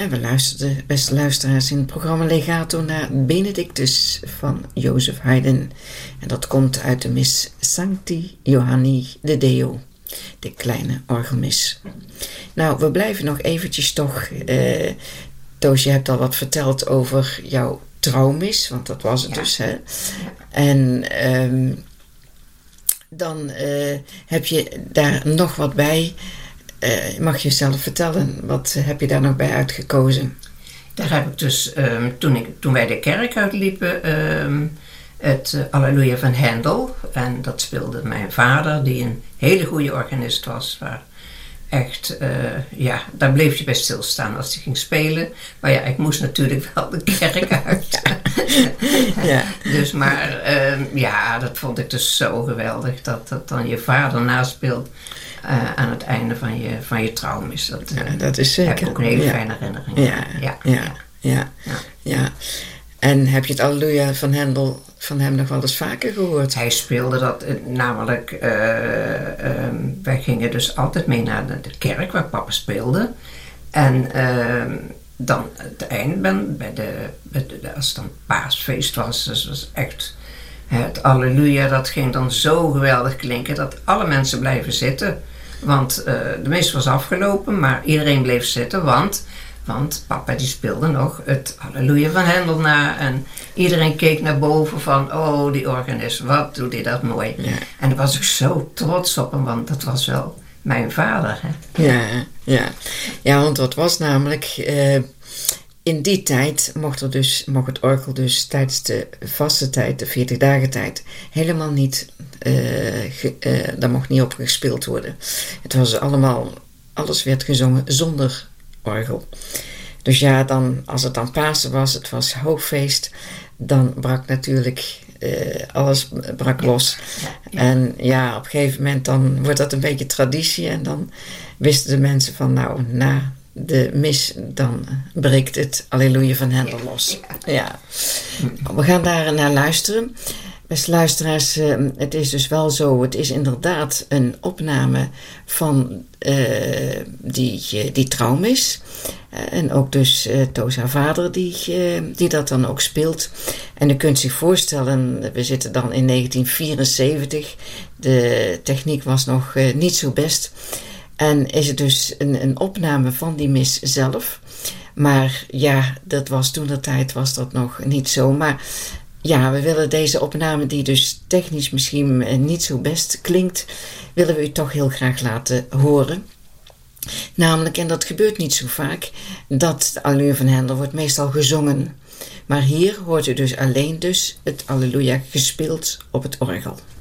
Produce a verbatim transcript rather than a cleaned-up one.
En we luisterden, beste luisteraars, in het programma Legato naar Benedictus van Joseph Haydn. En dat komt uit de mis Sancti Johanni de Deo, de kleine orgelmis. Nou, we blijven nog eventjes toch... Uh, Toos, je hebt al wat verteld over jouw trouwmis, want dat was het ja. dus, hè? En um, dan uh, heb je daar nog wat bij... Uh, mag je zelf vertellen, wat heb je daar nog bij uitgekozen? Daar heb ik dus, um, toen, ik, toen wij de kerk uitliepen, um, het uh, Alleluia van Handel. En dat speelde mijn vader, die een hele goede organist was. Waar echt, uh, ja, daar bleef je bij stilstaan als hij ging spelen. Maar ja, ik moest natuurlijk wel de kerk uit. ja. Dus maar, um, ja, dat vond ik dus zo geweldig, dat, dat dan je vader naspeelt. Uh, aan het einde van je, van je trouwmis. Dat, uh, ja, dat is zeker. Heb ik ook een hele ja. fijne herinnering. Ja, ja, ja, ja, ja, ja. ja. En heb je het Alleluia van Handel van hem nog wel eens vaker gehoord? Hij speelde dat, uh, namelijk, uh, uh, wij gingen dus altijd mee naar de, de kerk waar papa speelde. En uh, dan het eind ben, bij de, bij de, als het dan paasfeest was, dus was echt... Het Alleluia, dat ging dan zo geweldig klinken dat alle mensen blijven zitten. Want uh, de mis was afgelopen, maar iedereen bleef zitten, want, want papa die speelde nog het Alleluia van Handel na. En iedereen keek naar boven van, oh die organist, wat doet hij dat mooi. Ja. En daar was ik zo trots op hem, want dat was wel mijn vader. Hè? Ja, ja. ja, want wat was namelijk... Uh... In die tijd mocht, er dus, mocht het orgel dus tijdens de vaste tijd, de veertig dagen tijd, helemaal niet, uh, ge, uh, daar mocht niet op gespeeld worden. Het was allemaal, alles werd gezongen zonder orgel. Dus ja, dan, als het dan Pasen was, het was hoogfeest, dan brak natuurlijk uh, alles brak los. En ja, op een gegeven moment dan wordt dat een beetje traditie en dan wisten de mensen van nou, na... de mis, dan breekt het Alleluia van Handel los. Ja. We gaan daar naar luisteren. Beste luisteraars, het is dus wel zo, het is inderdaad een opname van uh, die, die trouwmis. Uh, en ook dus uh, Toos haar vader die, uh, die dat dan ook speelt. En u kunt zich voorstellen, we zitten dan in negentien vierenzeventig. De techniek was nog uh, niet zo best. En is het dus een, een opname van die mis zelf. Maar ja, dat was toen de tijd was dat nog niet zo. Maar ja, we willen deze opname die dus technisch misschien niet zo best klinkt, willen we u toch heel graag laten horen. Namelijk, en dat gebeurt niet zo vaak, dat de Alleluia van Handel wordt meestal gezongen. Maar hier hoort u dus alleen dus het Alleluia gespeeld op het orgel.